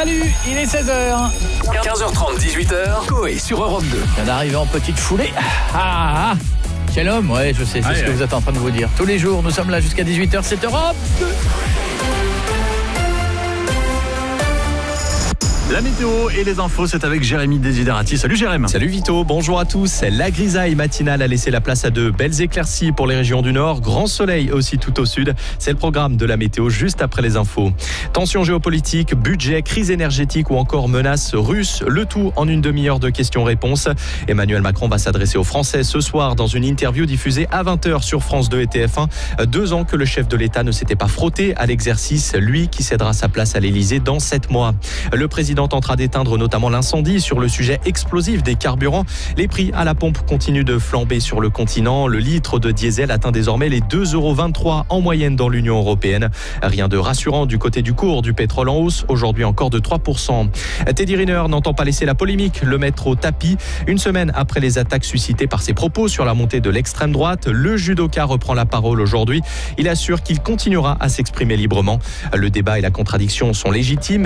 Salut, il est 16h. 15h30, 18h, Coé sur Europe 2. Il vient d'arriver en petite foulée. Quel homme, ouais, je sais, c'est ce que vous êtes en train de vous dire. Tous les jours, nous sommes là jusqu'à 18h, c'est Europe 2. La météo et les infos, c'est avec Jérémy Desiderati. Salut Jérémy. Salut Vito, bonjour à tous. La grisaille matinale a laissé la place à de belles éclaircies pour les régions du Nord. Grand soleil aussi tout au sud. C'est le programme de la météo juste après les infos. Tensions géopolitiques, budget, crise énergétique ou encore menaces russes. Le tout en une demi-heure de questions-réponses. Emmanuel Macron va s'adresser aux Français ce soir dans une interview diffusée à 20h sur France 2 et TF1. 2 ans que le chef de l'État ne s'était pas frotté à l'exercice. Lui qui cédera sa place à l'Élysée dans 7 mois. Le président tentera d'éteindre notamment l'incendie sur le sujet explosif des carburants. Les prix à la pompe continuent de flamber sur le continent. Le litre de diesel atteint désormais les 2,23 € en moyenne dans l'Union européenne. Rien de rassurant du côté du cours du pétrole en hausse, aujourd'hui encore de 3%. Teddy Riner n'entend pas laisser la polémique, le mettre au tapis. Une semaine après les attaques suscitées par ses propos sur la montée de l'extrême droite, le judoka reprend la parole aujourd'hui. Il assure qu'il continuera à s'exprimer librement. Le débat et la contradiction sont légitimes,